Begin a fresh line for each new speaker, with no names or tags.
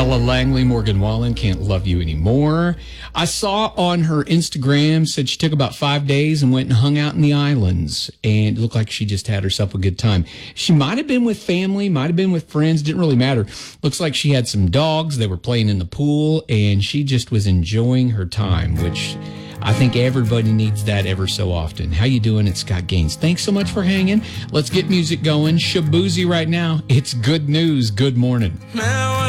Ella Langley, Morgan Wallen, Can't Love You Anymore. I saw on her Instagram, said she took about 5 days and went and hung out in the islands. And it looked like she just had herself a good time. She might have been with family, might have been with friends, didn't really matter. Looks like she had some dogs. They were playing in the pool, and she just was enjoying her time, which I think everybody needs that ever so often. How you doing? It's Scott Gaines. Thanks so much for hanging. Let's get music going. Shabuzi right now. It's good news. Good morning.